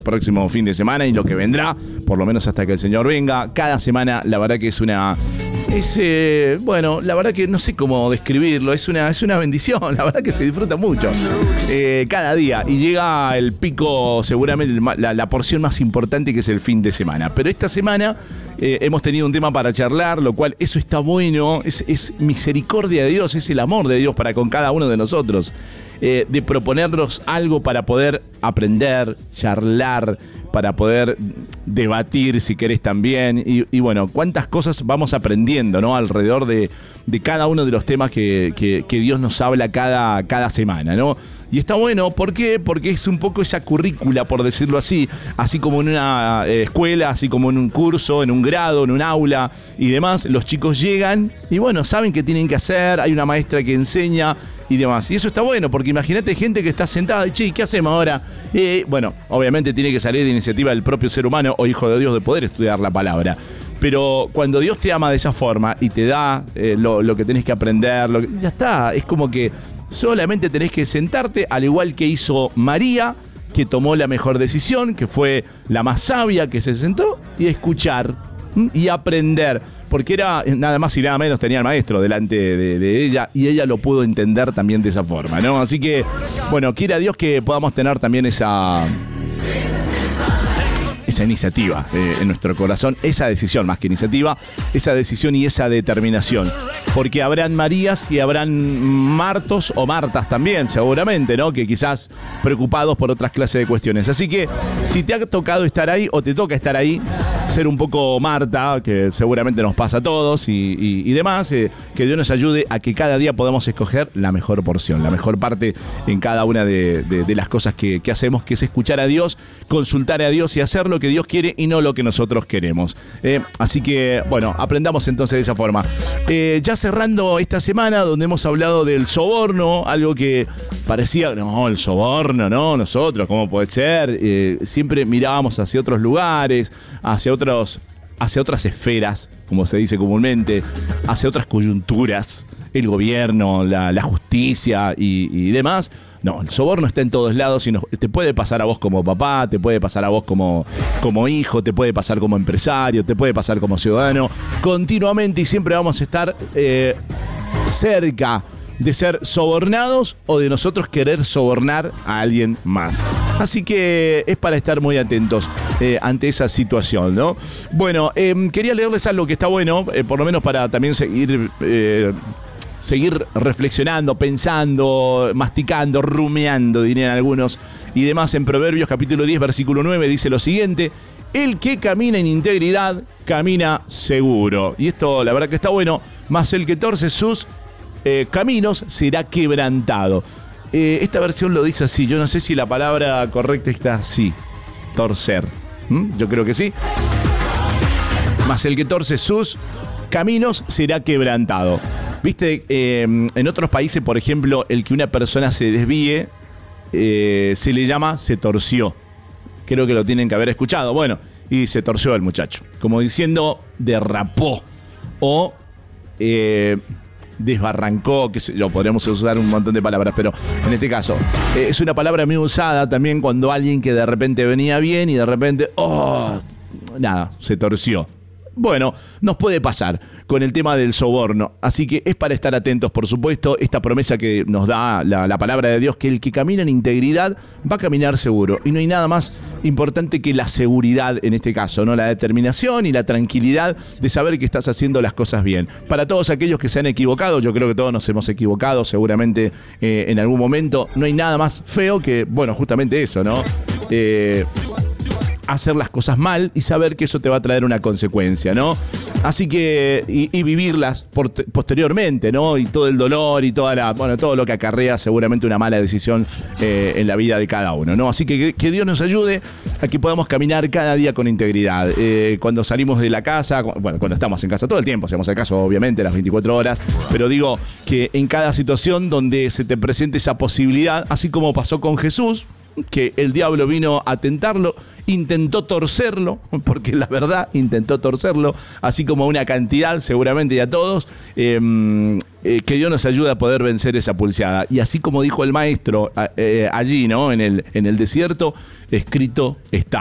próximo fin de semana y lo que vendrá, por lo menos hasta que el Señor venga. Cada semana, la verdad que es bueno, la verdad que no sé cómo describirlo, es una bendición, la verdad que se disfruta mucho cada día, y llega el pico, seguramente la porción más importante, que es el fin de semana. Pero esta semana hemos tenido un tema para charlar, lo cual eso está bueno, es misericordia de Dios, es el amor de Dios para con cada uno de nosotros. De proponernos algo para poder aprender, charlar, para poder debatir, si querés también. Y bueno, cuántas cosas vamos aprendiendo, ¿no? Alrededor de cada uno de los temas que Dios nos habla cada semana, ¿no? Y está bueno, ¿por qué? Porque es un poco esa currícula, por decirlo así como en una escuela, así como en un curso, en un grado, en un aula y demás. Los chicos llegan y bueno, saben qué tienen que hacer, hay una maestra que enseña y demás. Y eso está bueno, porque imagínate gente que está sentada y, che, ¿qué hacemos ahora? Bueno, obviamente tiene que salir de iniciativa del propio ser humano o hijo de Dios de poder estudiar la palabra. Pero cuando Dios te ama de esa forma y te da lo que tenés que aprender, ya está, es como que solamente tenés que sentarte, al igual que hizo María, que tomó la mejor decisión, que fue la más sabia, que se sentó y escuchar y aprender, porque era nada más y nada menos, tenía al maestro delante de ella y ella lo pudo entender también de esa forma, ¿no? Así que, bueno, quiera Dios que podamos tener también esa iniciativa en nuestro corazón, esa decisión, más que iniciativa, esa decisión y esa determinación, porque habrán Marías y habrán Martos o Martas también, seguramente, ¿no? Que quizás preocupados por otras clases de cuestiones. Así que si te ha tocado estar ahí o te toca estar ahí, ser un poco Marta, que seguramente nos pasa a todos y demás, que Dios nos ayude a que cada día podamos escoger la mejor porción, la mejor parte en cada una de las cosas que hacemos, que es escuchar a Dios, consultar a Dios y hacer lo que Dios quiere y no lo que nosotros queremos. Así que, bueno, aprendamos entonces de esa forma. Ya cerrando esta semana, donde hemos hablado del soborno, algo que parecía, no, el soborno, no, nosotros, ¿cómo puede ser? Siempre mirábamos hacia otros lugares, hacia otras esferas, como se dice comúnmente, hacia otras coyunturas, el gobierno, la justicia y demás. No, el soborno está en todos lados y te puede pasar a vos como papá, te puede pasar a vos como hijo, te puede pasar como empresario, te puede pasar como ciudadano, continuamente, y siempre vamos a estar cerca de ser sobornados o de nosotros querer sobornar a alguien más. Así que es para estar muy atentos ante esa situación, ¿no? Bueno, quería leerles algo que está bueno, por lo menos para también seguir reflexionando, pensando, masticando, rumeando, dirían algunos, y demás. En Proverbios capítulo 10, versículo 9, dice lo siguiente: el que camina en integridad, camina seguro. Y esto, la verdad que está bueno. Mas el que torce sus caminos será quebrantado. Esta versión lo dice así. Yo no sé si la palabra correcta está así: torcer. Yo creo que sí. Mas el que torce sus caminos será quebrantado. Viste, en otros países, por ejemplo, el que una persona se desvíe se le llama se torció. Creo que lo tienen que haber escuchado. Bueno, y se torció el muchacho, como diciendo derrapó o desbarrancó, que yo podríamos usar un montón de palabras, pero en este caso es una palabra muy usada también cuando alguien que de repente venía bien y de repente, se torció. Bueno, nos puede pasar con el tema del soborno, así que es para estar atentos, por supuesto, esta promesa que nos da la palabra de Dios, que el que camina en integridad va a caminar seguro, y no hay nada más importante que la seguridad en este caso, ¿no? La determinación y la tranquilidad de saber que estás haciendo las cosas bien. Para todos aquellos que se han equivocado, yo creo que todos nos hemos equivocado seguramente en algún momento, no hay nada más feo que, bueno, justamente eso, ¿no? Hacer las cosas mal y saber que eso te va a traer una consecuencia, ¿no? Así que, y vivirlas posteriormente, ¿no? Y todo el dolor y todo lo que acarrea seguramente una mala decisión en la vida de cada uno, ¿no? Así que Dios nos ayude a que podamos caminar cada día con integridad. Cuando salimos de la casa, cuando estamos en casa, todo el tiempo hacemos el caso, obviamente, las 24 horas, pero digo que en cada situación donde se te presente esa posibilidad, así como pasó con Jesús, que el diablo vino a tentarlo, intentó torcerlo, porque la verdad intentó torcerlo, así como una cantidad seguramente de a todos, que Dios nos ayude a poder vencer esa pulseada. Y así como dijo el maestro allí, ¿no? En el desierto, escrito está.